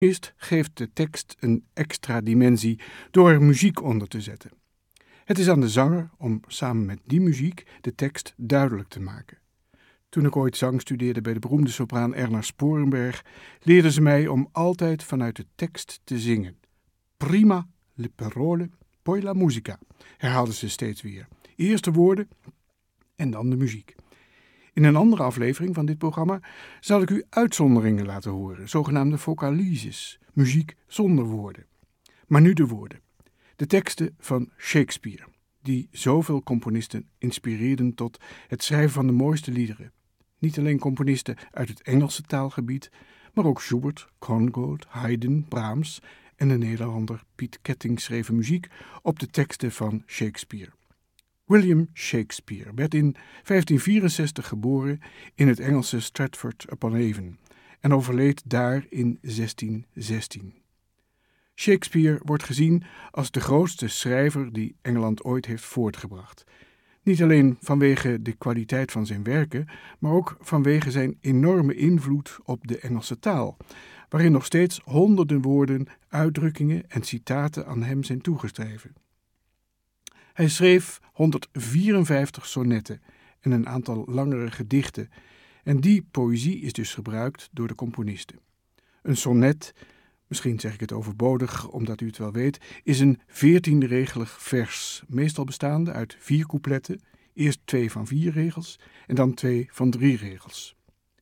Eerst geeft de tekst een extra dimensie door er muziek onder te zetten. Het is aan de zanger om samen met die muziek de tekst duidelijk te maken. Toen ik ooit zang studeerde bij de beroemde sopraan Erna Sporenberg, leerde ze mij om altijd vanuit de tekst te zingen. Prima le parole, poi la musica, herhaalde ze steeds weer. Eerst de woorden en dan de muziek. In een andere aflevering van dit programma zal ik u uitzonderingen laten horen, zogenaamde vocalises, muziek zonder woorden. Maar nu de woorden. De teksten van Shakespeare, die zoveel componisten inspireerden tot het schrijven van de mooiste liederen. Niet alleen componisten uit het Engelse taalgebied, maar ook Schubert, Korngold, Haydn, Brahms en de Nederlander Piet Ketting schreven muziek op de teksten van Shakespeare. William Shakespeare werd in 1564 geboren in het Engelse Stratford-upon-Avon en overleed daar in 1616. Shakespeare wordt gezien als de grootste schrijver die Engeland ooit heeft voortgebracht. Niet alleen vanwege de kwaliteit van zijn werken, maar ook vanwege zijn enorme invloed op de Engelse taal, waarin nog steeds honderden woorden, uitdrukkingen en citaten aan hem zijn toegeschreven. Hij schreef 154 sonnetten en een aantal langere gedichten, en die poëzie is dus gebruikt door de componisten. Een sonnet, misschien zeg ik het overbodig omdat u het wel weet, is een 14-regelig vers, meestal bestaande uit 4 coupletten, eerst 2 van 4 regels en dan 2 van 3 regels.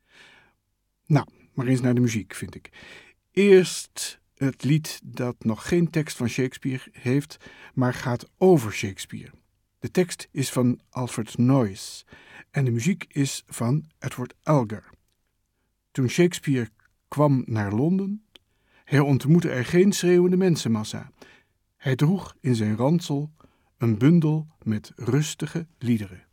Nou, maar eens naar de muziek, vind ik. Eerst het lied dat nog geen tekst van Shakespeare heeft, maar gaat over Shakespeare. De tekst is van Alfred Noyes en de muziek is van Edward Elgar. Toen Shakespeare kwam naar Londen, hij ontmoette er geen schreeuwende mensenmassa. Hij droeg in zijn ransel een bundel met rustige liederen.